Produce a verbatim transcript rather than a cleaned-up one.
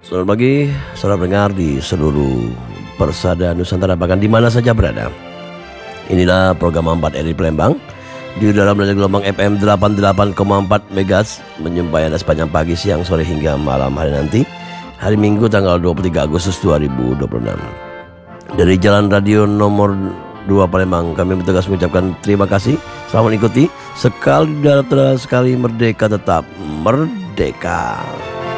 Selamat pagi, saudara pendengar di seluruh persada Nusantara, bahkan di mana saja berada. Inilah program empat R I Palembang di udara melalui gelombang F M delapan puluh delapan koma empat megahertz, menyembah Anda sepanjang pagi, siang, sore hingga malam hari nanti, hari Minggu tanggal dua puluh tiga Agustus dua ribu dua puluh enam. Dari Jalan Radio nomor dua Palembang, kami bertugas mengucapkan terima kasih. Selamat mengikuti. Sekali udara, sekali merdeka, tetap merdeka.